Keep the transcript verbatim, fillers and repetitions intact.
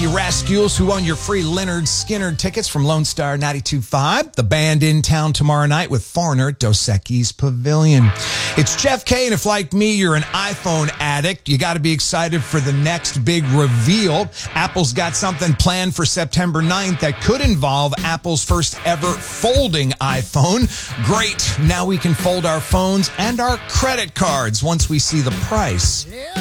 Rascals, who won your free Leonard Skinner tickets from Lone Star ninety-two point five. The band in town tomorrow night with Foreigner at Dos Equis Pavilion. It's Jeff K, and if like me, you're an iPhone addict, you got to be excited for the next big reveal. Apple's got something planned for September ninth that could involve Apple's first ever folding iPhone. Great, now we can fold our phones and our credit cards once we see the price.